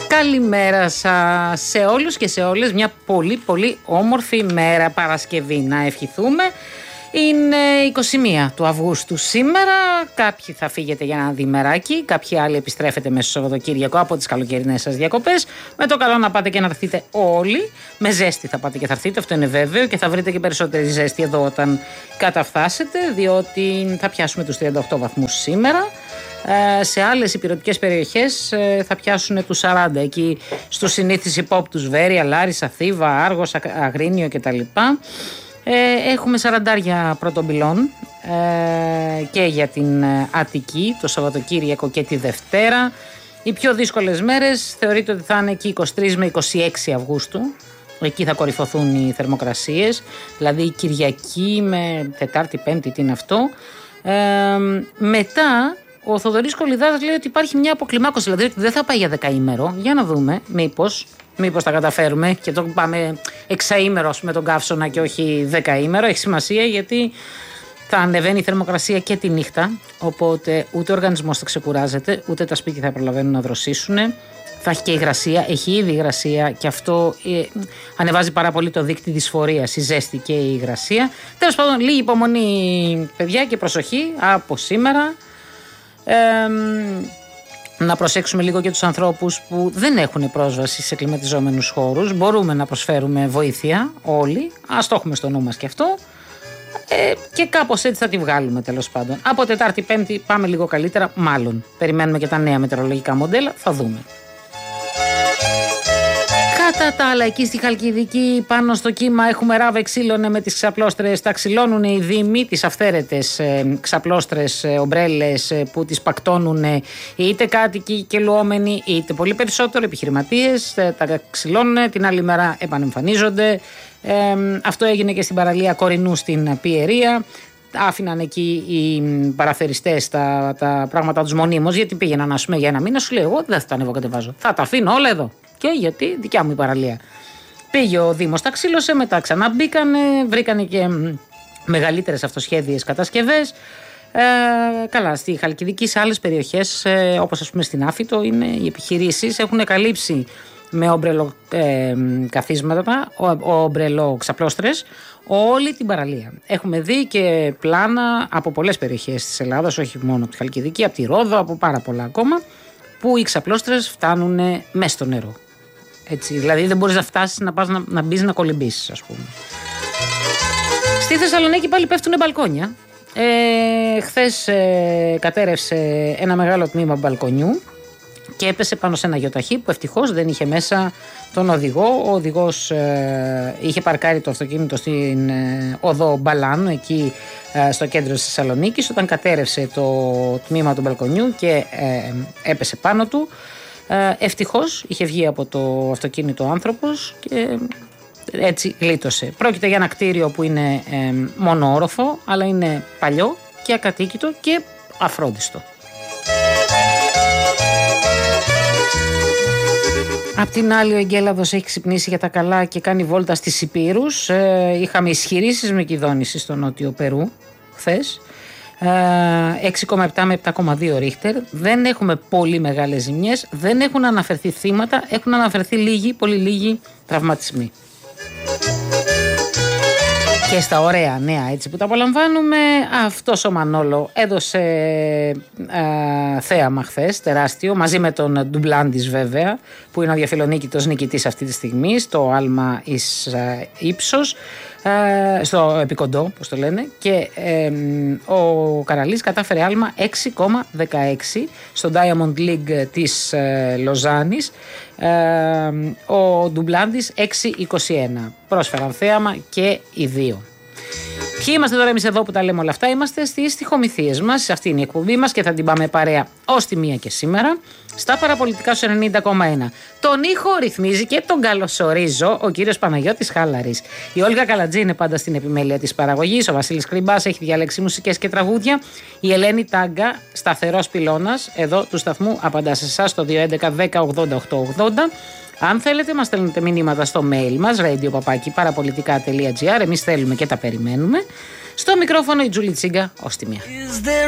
Καλημέρα σας σε όλους και σε όλες. Μια πολύ πολύ όμορφη μέρα, Παρασκευή να ευχηθούμε. Είναι 21 του Αυγούστου σήμερα. Κάποιοι θα φύγετε για ένα διημεράκι, κάποιοι άλλοι επιστρέφετε μέσα στο Σαββατοκύριακο από τις καλοκαιρινές σας διακοπές. Με το καλό να πάτε και να έρθετε όλοι. Με ζέστη θα πάτε και θα έρθετε, αυτό είναι βέβαιο, και θα βρείτε και περισσότερη ζέστη εδώ όταν καταφτάσετε, διότι θα πιάσουμε τους 38 βαθμούς σήμερα. Σε άλλες υπηρετικές περιοχές θα πιάσουν τους 40, εκεί στους συνήθεις υπόπτους Βέρεια, Λάρισα, Θήβα, Άργος, Αγρίνιο κτλ. Έχουμε 40 πρωτομπυλών και για την Αττική το Σαββατοκύριακο και τη Δευτέρα. Οι πιο δύσκολες μέρες θεωρείται ότι θα είναι εκεί 23 με 26 Αυγούστου. Εκεί θα κορυφωθούν οι θερμοκρασίες, δηλαδή η Κυριακή με Τετάρτη, Πέμπτη, τι είναι αυτό. Μετά ο Θοδωρής Κολυδάδας λέει ότι υπάρχει μια αποκλιμάκωση, δηλαδή ότι δεν θα πάει για δεκαήμερο. Για να δούμε, μήπως τα καταφέρουμε και το πάμε εξαήμερο με τον καύσωνα και όχι δεκαήμερο. Έχει σημασία γιατί θα ανεβαίνει η θερμοκρασία και τη νύχτα, οπότε ούτε ο οργανισμός θα ξεκουράζεται, ούτε τα σπίτια θα προλαβαίνουν να δροσίσουν. Θα έχει και υγρασία, έχει ήδη υγρασία και αυτό ανεβάζει πάρα πολύ το δείκτη δυσφορίας, η ζέστη και η υγρασία. Τέλος πάντων, λίγη υπομονή, παιδιά, και προσοχή από σήμερα. Να προσέξουμε λίγο και τους ανθρώπους που δεν έχουν πρόσβαση σε κλιματιζόμενους χώρους. Μπορούμε να προσφέρουμε βοήθεια όλοι, ας το έχουμε στο νου μας και αυτό, και κάπως έτσι θα τη βγάλουμε, τέλος πάντων. Από Τετάρτη, Πέμπτη πάμε λίγο καλύτερα, μάλλον. Περιμένουμε και τα νέα μετεωρολογικά μοντέλα, θα δούμε. Κατά τα άλλα, εκεί στη Χαλκιδική, πάνω στο κύμα, έχουμε ράβε ξύλωνε με τις ξαπλώστρες. Τα ξυλώνουν οι δήμοι, τις αυθαίρετες ξαπλώστρες, ομπρέλες που τις πακτώνουν είτε κάτοικοι και λουόμενοι, είτε πολύ περισσότερο επιχειρηματίες. Τα ξυλώνουν, την άλλη μέρα επανεμφανίζονται. Αυτό έγινε και στην παραλία Κορινού στην Πιερία. Άφηναν εκεί οι παραθεριστές τα πράγματα τους μονίμως, γιατί πήγαιναν, ας πούμε, για ένα μήνα. Σου λέει: εγώ δεν θα τα ανεβοκατεβάζω. Θα τα αφήνω όλα εδώ. Και γιατί δικιά μου η παραλία. Πήγε ο Δήμος, τα ξύλωσε, μετά ξαναμπήκανε, βρήκανε και μεγαλύτερες αυτοσχέδιες κατασκευές. Καλά, στη Χαλκιδική, σε άλλες περιοχές, όπως ας πούμε στην Άφητο, οι επιχειρήσεις έχουν καλύψει με όμπρελο καθίσματα, όμπρελο ξαπλώστρες, όλη την παραλία. Έχουμε δει και πλάνα από πολλές περιοχές της Ελλάδας, όχι μόνο από τη Χαλκιδική, από τη Ρόδο, από πάρα πολλά ακόμα, που οι ξαπλώστρες φτάνουν μέσα στο νερό. Έτσι, δηλαδή δεν μπορείς να φτάσεις να πας να μπεις να κολυμπήσεις, ας πούμε. Στη Θεσσαλονίκη πάλι πέφτουν μπαλκόνια. Χθες κατέρευσε ένα μεγάλο τμήμα μπαλκονιού και έπεσε πάνω σε ένα γεωταχή που ευτυχώς δεν είχε μέσα τον οδηγό. Ο οδηγός είχε παρκάρει το αυτοκίνητο στην οδό Μπαλάνου, εκεί στο κέντρο της Θεσσαλονίκης, όταν κατέρευσε το τμήμα του μπαλκονιού και έπεσε πάνω του. Ευτυχώς είχε βγει από το αυτοκίνητο ο άνθρωπος και έτσι γλίτωσε. Πρόκειται για ένα κτίριο που είναι μόνο όροφο, αλλά είναι παλιό και ακατοίκητο και αφρόντιστο. Απ' την άλλη, ο Εγκέλαδος έχει ξυπνήσει για τα καλά και κάνει βόλτα στις Ιππήρους. Είχαμε ισχυρή σεισμοκηδόνηση στο νότιο Περού χθες. 6,7 με 7,2 ρίχτερ. Δεν έχουμε πολύ μεγάλες ζημιές, δεν έχουν αναφερθεί θύματα, έχουν αναφερθεί λίγοι, πολύ λίγοι τραυματισμοί. Και στα ωραία νέα έτσι που τα απολαμβάνουμε, αυτός ο Μανόλο έδωσε θέαμα χθες, τεράστιο, μαζί με τον Ντουμπλάντης βέβαια, που είναι ο διαφιλονίκητος νικητής αυτή τη στιγμή, στο άλμα εις ύψος, στο επικοντό, πώς το λένε, και ο Καραλής κατάφερε άλμα 6,16 στο Diamond League της Λοζάνης, ο Ντουμπλάντης 6,21. Πρόσφεραν θέαμα και οι δύο. Ποιοι είμαστε τώρα εμείς εδώ που τα λέμε όλα αυτά? Είμαστε στις στιχομυθίες μας, αυτή είναι η εκπομπή μας και θα την πάμε παρέα ως τη μία και σήμερα στα παραπολιτικά σου 90,1. Τον ήχο ρυθμίζει και τον καλωσορίζω ο κύριος Παναγιώτης Χάλαρης. Η Όλγα Καλατζή είναι πάντα στην επιμέλεια της παραγωγής, ο Βασίλης Κρυμπάς έχει διαλέξει μουσικές και τραγούδια, η Ελένη Τάγκα, σταθερός πυλώνας εδώ του σταθμού, απαντά σε εσάς στο 211 10 80 880. Αν θέλετε, μας στέλνετε μηνύματα στο mail μας radio@parapolitica.gr. Εμείς θέλουμε και τα περιμένουμε. Στο μικρόφωνο η Τζούλη Τσίγκα, ως τη μία.